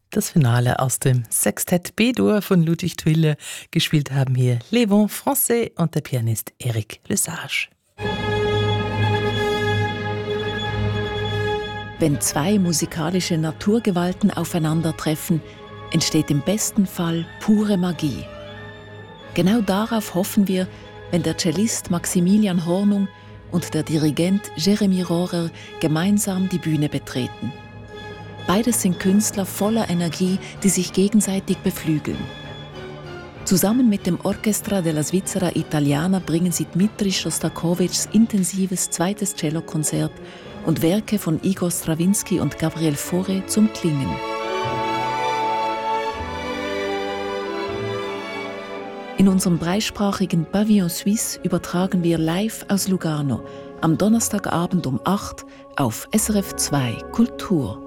Das Finale aus dem Sextett B-Dur von Ludwig Twille. Gespielt haben hier Les Vents Français und der Pianist Eric Lesage. Wenn zwei musikalische Naturgewalten aufeinandertreffen, entsteht im besten Fall pure Magie. Genau darauf hoffen wir, wenn der Cellist Maximilian Hornung und der Dirigent Jeremy Rohrer gemeinsam die Bühne betreten. Beides sind Künstler voller Energie, die sich gegenseitig beflügeln. Zusammen mit dem Orchestra della Svizzera Italiana bringen sie Dmitri Schostakowitschs intensives zweites Cellokonzert und Werke von Igor Strawinsky und Gabriel Fauré zum Klingen. In unserem dreisprachigen Pavillon Suisse übertragen wir live aus Lugano am Donnerstagabend um 8 auf SRF 2 Kultur.